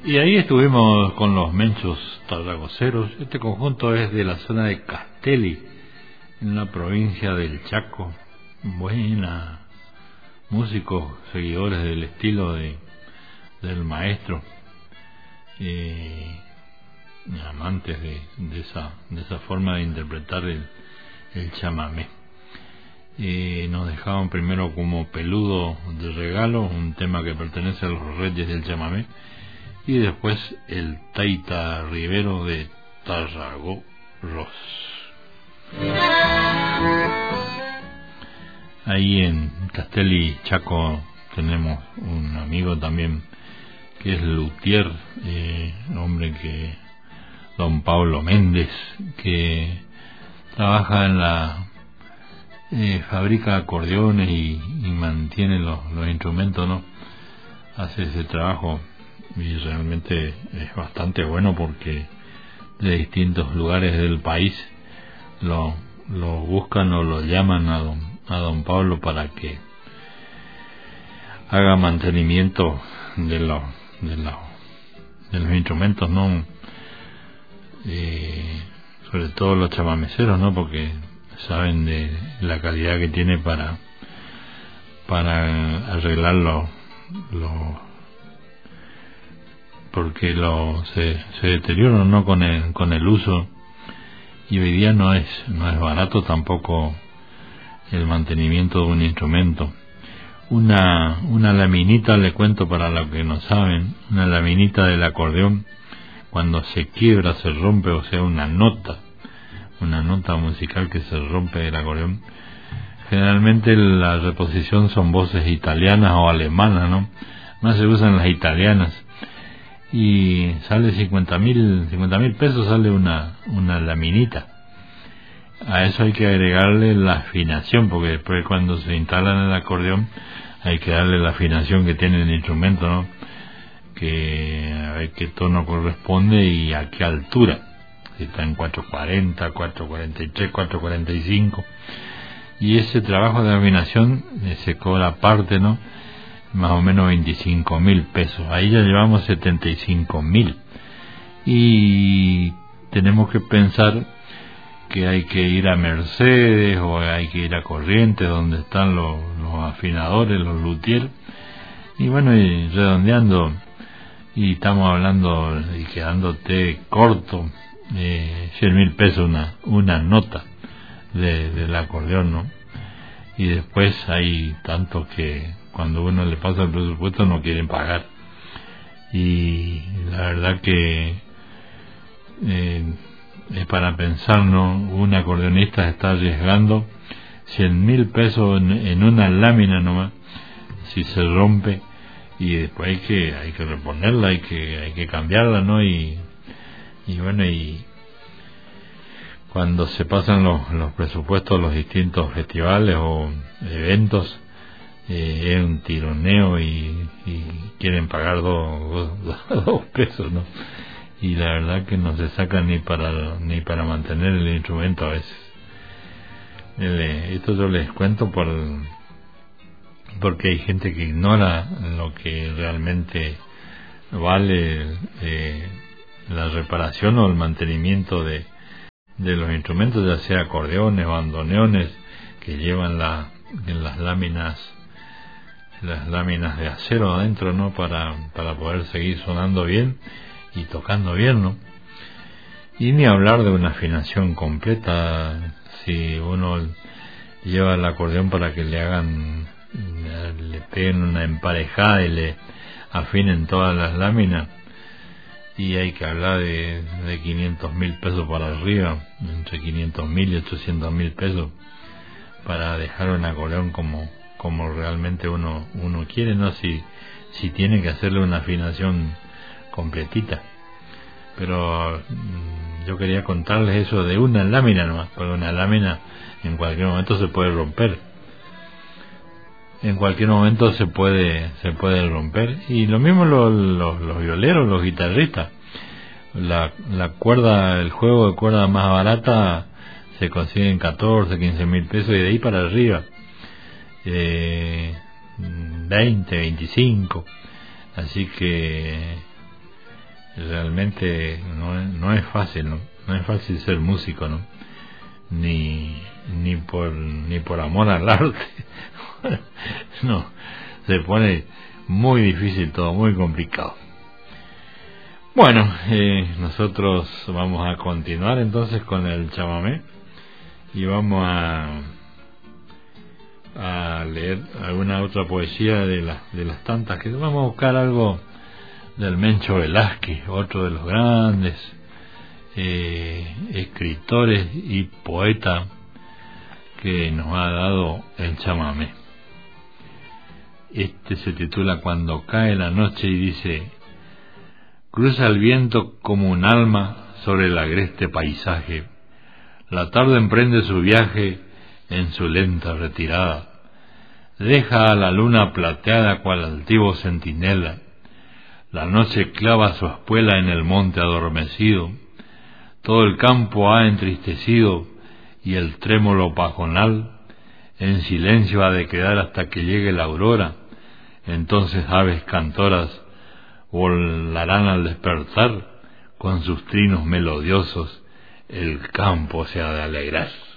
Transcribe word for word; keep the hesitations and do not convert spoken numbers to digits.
Y ahí estuvimos con los Menchos Tarragoceros. Este conjunto es de la zona de Castelli, en la provincia del Chaco. Buena músicos, seguidores del estilo de del maestro, eh, amantes de, de esa de esa forma de interpretar el, el chamamé. Eh, nos dejaban primero como Peludo de Regalo, un tema que pertenece a los Reyes del Chamamé, y después el Taita Rivero de Tarragó Ros. Ahí en Castelli, Chaco, tenemos un amigo también que es luthier, eh, hombre que don Pablo Méndez, que trabaja en la eh, fabrica acordeones y, y mantiene los, los instrumentos, ¿no? Hace ese trabajo y realmente es bastante bueno porque de distintos lugares del país lo, lo buscan o lo llaman a don, a don Pablo para que haga mantenimiento de los de los de los instrumentos, ¿no? Eh, sobre todo los chamameceros, ¿no? Porque saben de la calidad que tiene para para arreglar los lo, porque lo se, se deterioran, ¿no? con el con el uso, y hoy día no es no es barato tampoco el mantenimiento de un instrumento. Una una laminita, le cuento para los que no saben, una laminita del acordeón, cuando se quiebra, se rompe, o sea, una nota, una nota musical que se rompe del acordeón, generalmente la reposición son voces italianas o alemanas, ¿no? Más se usan las italianas, y sale cincuenta mil cincuenta mil pesos, sale una una laminita. A eso hay que agregarle la afinación, porque después cuando se instala en el acordeón hay que darle la afinación que tiene el instrumento, ¿no? Que a ver qué tono corresponde y a qué altura, si está en cuatro cuarenta, cuatro cuarenta y tres, cuatro cuarenta y cinco, y ese trabajo de afinación eh, se cobra aparte, ¿no? Más o menos veinticinco mil pesos. Ahí ya llevamos setenta y cinco mil, y tenemos que pensar que hay que ir a Mercedes o hay que ir a Corrientes, donde están los, los afinadores, los luthiers, y bueno, y redondeando, y estamos hablando y quedándote corto, eh, cien mil pesos una una nota de, del acordeón, ¿no? Y después hay tantos que cuando uno le pasa el presupuesto no quieren pagar, y la verdad que eh, es para pensar, ¿no? Un acordeonista está arriesgando cien mil pesos en, en una lámina nomás, si se rompe, y después hay que hay que reponerla, hay que hay que cambiarla, ¿no? Y y bueno, y cuando se pasan los los presupuestos a los distintos festivales o eventos, eh, es un tironeo, y, y quieren pagar dos, dos, dos pesos, ¿no? Y la verdad que no se saca ni para ni para mantener el instrumento a veces. El, esto yo les cuento por porque hay gente que ignora lo que realmente vale eh, la reparación o el mantenimiento de de los instrumentos, ya sea acordeones, bandoneones, que llevan la en las láminas las láminas de acero adentro, ¿no? Para para poder seguir sonando bien y tocando bien, ¿no? Y ni hablar de una afinación completa. Si uno lleva el acordeón para que le hagan, le peguen una emparejada y le afinen todas las láminas, y hay que hablar de, de quinientos mil pesos para arriba, entre quinientos mil y ochocientos mil pesos, para dejar un acordeón como como realmente uno uno quiere, ¿no? Si si tiene que hacerle una afinación completita. Pero mmm, yo quería contarles eso de una lámina nomás, porque una lámina en cualquier momento se puede romper, en cualquier momento se puede se puede romper. Y lo mismo los, los, los violeros, los guitarristas, la, la cuerda, el juego de cuerda más barata se consigue en catorce, quince mil pesos, y de ahí para arriba eh, veinte, veinticinco. Así que realmente no es, no es fácil, ¿no? No es fácil ser músico, ¿no? Ni, ni por, ni por amor al arte. No, se pone muy difícil todo, muy complicado. Bueno, eh, nosotros vamos a continuar entonces con el chamamé y vamos a a leer alguna otra poesía de las de las tantas que vamos a buscar algo del Mencho Velázquez, otro de los grandes eh, escritores y poeta que nos ha dado el chamamé. Este se titula Cuando cae la noche y dice: cruza el viento como un alma sobre el agreste paisaje, la tarde emprende su viaje en su lenta retirada, deja a la luna plateada cual altivo centinela, la noche clava su espuela en el monte adormecido, todo el campo ha entristecido y el trémolo pajonal en silencio ha de quedar hasta que llegue la aurora. Entonces aves cantoras volarán al despertar, con sus trinos melodiosos el campo se ha de alegrar.